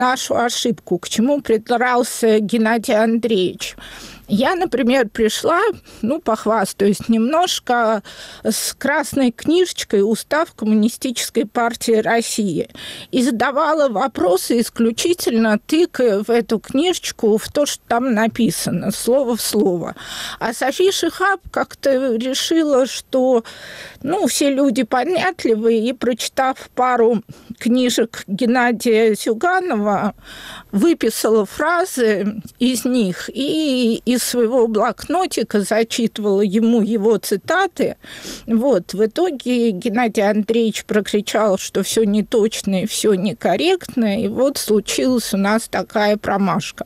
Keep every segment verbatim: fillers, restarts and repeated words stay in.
нашу ошибку, к чему придрался Геннадий Андреевич. Я, например, пришла, ну, похвастаюсь немножко, с красной книжечкой «Устав Коммунистической партии России» и задавала вопросы исключительно тыкая в эту книжечку, в то, что там написано, слово в слово. А София Шихаб как-то решила, что, ну, все люди понятливые, и, прочитав пару книжек Геннадия Зюганова, выписала фразы из них и из своего блокнотика зачитывала ему его цитаты. Вот. В итоге Геннадий Андреевич прокричал, что все неточно и все некорректно, и вот случилась у нас такая промашка.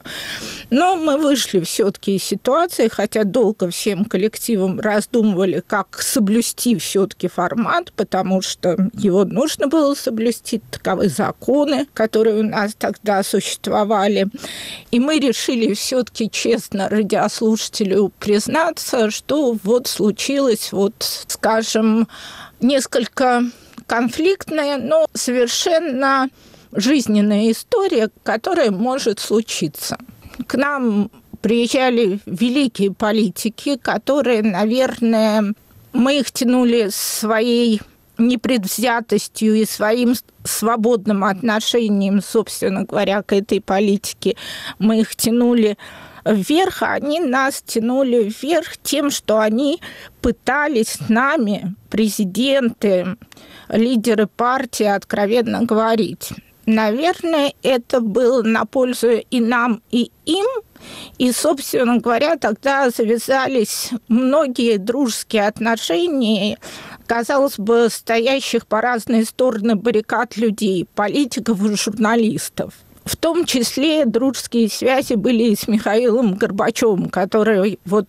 Но мы вышли все-таки из ситуации, хотя долго всем коллективом раздумывали, как соблюсти все-таки формат, потому что его нужно было соблюсти, таковы законы, которые у нас тогда существовали. И мы решили все-таки честно радиослушателю признаться, что вот случилось, вот, скажем, несколько конфликтная, но совершенно жизненная история, которая может случиться. К нам приезжали великие политики, которые, наверное, мы их тянули своей непредвзятостью и своим свободным отношением, собственно говоря, к этой политике. Мы их тянули вверх, а они нас тянули вверх тем, что они пытались с нами, президенты, лидеры партии, откровенно говорить. Наверное, это было на пользу и нам, и им. И, собственно говоря, тогда завязались многие дружеские отношения, казалось бы, стоящих по разные стороны баррикад людей, политиков и журналистов. В том числе дружеские связи были и с Михаилом Горбачевым, который вот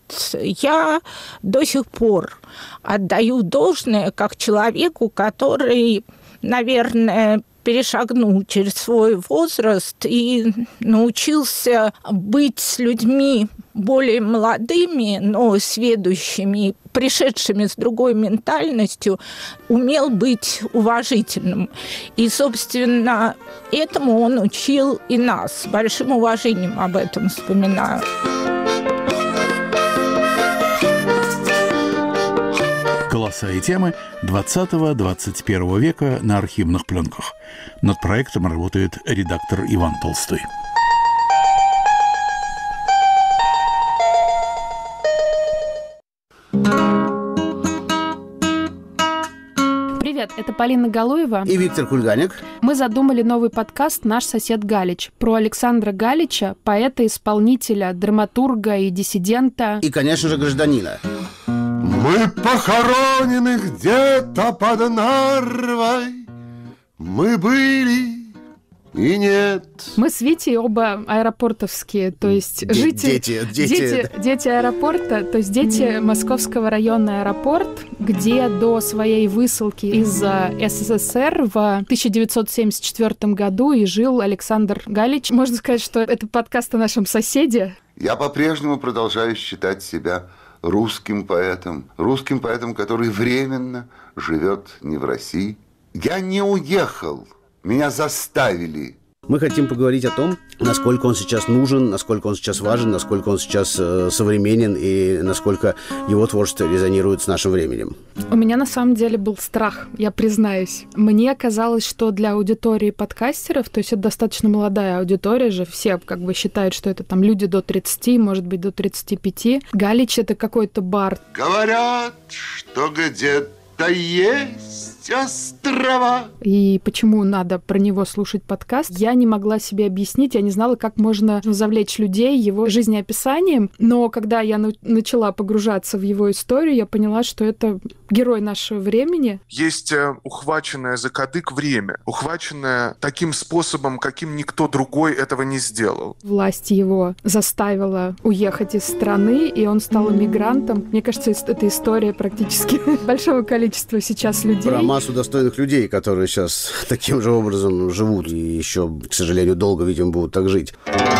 я до сих пор отдаю должное как человеку, который, наверное, перешагнул через свой возраст и научился быть с людьми более молодыми, но сведущими, пришедшими с другой ментальностью, умел быть уважительным. И, собственно, этому он учил и нас. С большим уважением об этом вспоминаю. Голоса и темы двадцатого-двадцать первого века на архивных пленках. Над проектом работает редактор Иван Толстой. Привет, это Полина Галуева и Виктор Кульганик. Мы задумали новый подкаст «Наш сосед Галич» про Александра Галича, поэта-исполнителя, драматурга и диссидента. И, конечно же, гражданина. Мы похоронены где-то под Нарвой, мы были и нет. Мы с Витей оба аэропортовские, то есть Д- жители... Дети, дети. Дети, дети аэропорта, то есть дети Московского района аэропорт, где до своей высылки из СССР в тысяча девятьсот семьдесят четвёртом году и жил Александр Галич. Можно сказать, что это подкаст о нашем соседе. Я по-прежнему продолжаю считать себя русским поэтом, русским поэтом, который временно живет не в России. Я не уехал, меня заставили. Мы хотим поговорить о том, насколько он сейчас нужен, насколько он сейчас важен, насколько он сейчас э, современен и насколько его творчество резонирует с нашим временем. У меня на самом деле был страх, я признаюсь. Мне казалось, что для аудитории подкастеров, то есть это достаточно молодая аудитория же, все как бы считают, что это там люди до тридцати, может быть, до тридцати пяти. Галич — это какой-то бар. Говорят, что где-то есть острова. И почему надо про него слушать подкаст, я не могла себе объяснить, я не знала, как можно завлечь людей его жизнеописанием, но когда я на- начала погружаться в его историю, я поняла, что это герой нашего времени. Есть ухваченное за кадык время, ухваченное таким способом, каким никто другой этого не сделал. Власть его заставила уехать из страны, и он стал эмигрантом. Мне кажется, это история практически большого количества сейчас людей. Про массу достойных людей, которые сейчас таким же образом живут и еще, к сожалению, долго, видимо, будут так жить.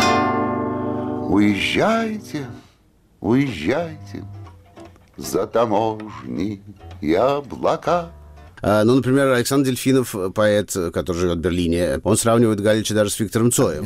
Уезжайте, уезжайте за таможни и облака. Ну, например, Александр Дельфинов, поэт, который живет в Берлине, он сравнивает Галича даже с Виктором Цоем.